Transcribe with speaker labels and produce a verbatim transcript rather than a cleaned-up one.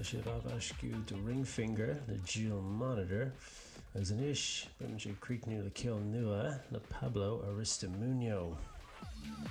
Speaker 1: sé bhabhaisciú do Ringfinger na Dual Monitor agus an isis b'im sé críochnú le ceol nua na Pablo Aristimuño.